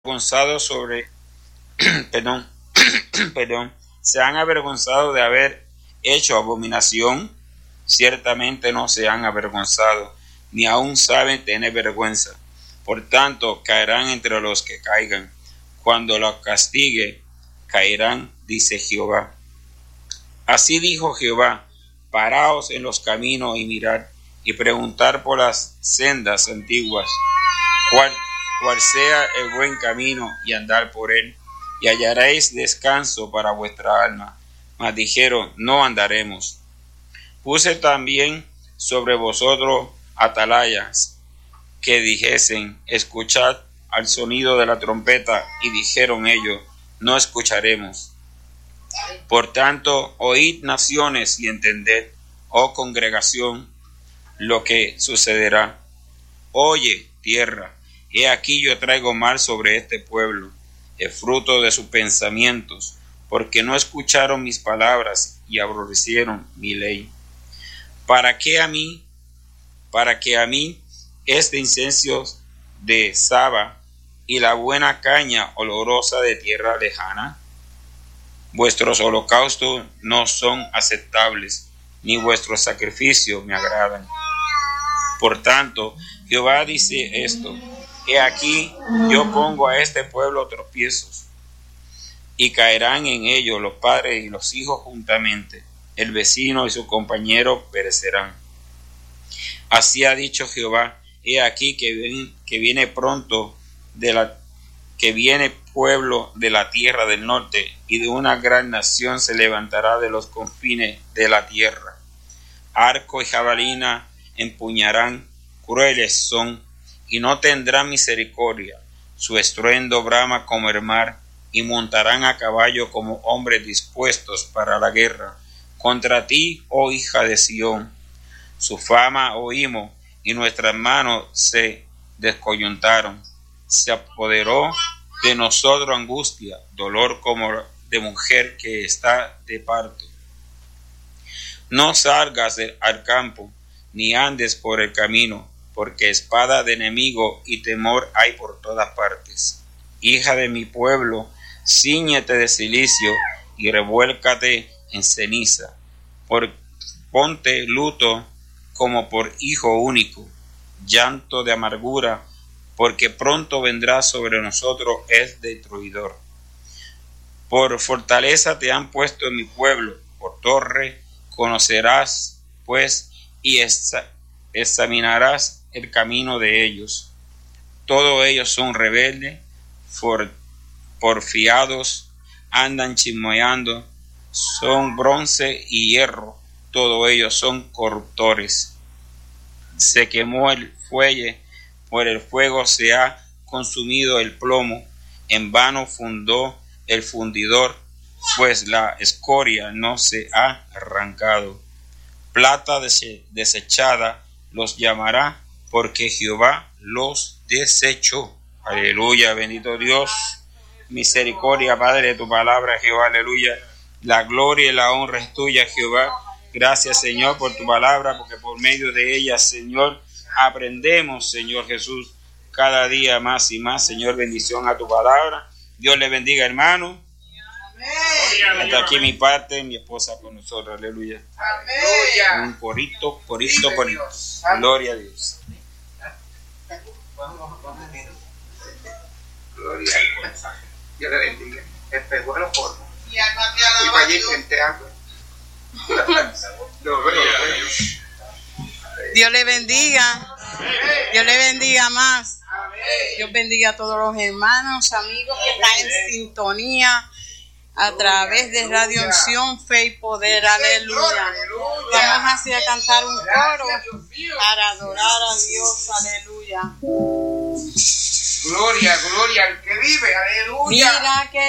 avergonzados se han avergonzado de haber hecho abominación, ciertamente no se han avergonzado, ni aun saben tener vergüenza. Por tanto, caerán entre los que caigan. Cuando los castigue, caerán, dice Jehová. Así dijo Jehová: paraos en los caminos y mirad, y preguntar por las sendas antiguas, cuál sea el buen camino, y andar por él, y hallaréis descanso para vuestra alma. Mas dijeron: no andaremos. Puse también sobre vosotros atalayas, que dijesen: escuchad al sonido de la trompeta, y dijeron ellos: no escucharemos. Por tanto, oíd naciones y entended, oh congregación, lo que sucederá. Oye, tierra, he aquí yo traigo mal sobre este pueblo, el fruto de sus pensamientos, porque no escucharon mis palabras y aborrecieron mi ley. ¿Para que a mí este incienso de Saba y la buena caña olorosa de tierra lejana? Vuestros holocaustos no son aceptables, ni vuestros sacrificios me agradan. Por tanto, Jehová dice esto: he aquí yo pongo a este pueblo tropiezos, y caerán en ellos los padres y los hijos juntamente, el vecino y su compañero perecerán. Así ha dicho Jehová: he aquí que viene pronto que viene pueblo de la tierra del norte, y de una gran nación se levantará de los confines de la tierra. Arco y jabalina empuñarán, crueles son, y no tendrán misericordia. Su estruendo brama como el mar, y montarán a caballo como hombres dispuestos para la guerra. Contra ti, oh hija de Sión, su fama oímos, y nuestras manos se descoyuntaron. Se apoderó de nosotros angustia, dolor como de mujer que está de parto. No salgas al campo, ni andes por el camino, porque espada de enemigo y temor hay por todas partes. Hija de mi pueblo, cíñete de cilicio y revuélcate en ceniza. Ponte luto como por hijo único, llanto de amargura, porque pronto vendrá sobre nosotros el destruidor. Por fortaleza te han puesto en mi pueblo, por torre conocerás pues y examinarás el camino de ellos. Todos ellos son rebeldes, porfiados, andan chismoyando, son bronce y hierro, todos ellos son corruptores. Se quemó el fuelle, por el fuego se ha consumido el plomo, en vano fundó el fundidor, pues la escoria no se ha arrancado. Plata desechada los llamará, porque Jehová los desechó. Aleluya, bendito Dios. Misericordia, Padre, de tu palabra, Jehová, aleluya. La gloria y la honra es tuya, Jehová. Gracias, Señor, por tu palabra, porque por medio de ella, Señor, aprendemos, Señor Jesús, cada día más y más. Señor, bendición a tu palabra. Dios le bendiga, hermano. Amén. Hasta aquí mi parte, mi esposa con nosotros, aleluya. Amén. Un corito. Gloria a Dios. Gloria al mensaje. Dios le bendiga. Espejuelo corto. Y para allí frente a Dios le bendiga. Dios le bendiga más. Dios bendiga a todos los hermanos, amigos que están en sintonía a través de Radio Unción, Fe y Poder. Aleluya. Vamos así a cantar un coro para adorar a Dios. Aleluya. Gloria al que vive. Aleluya. Mira que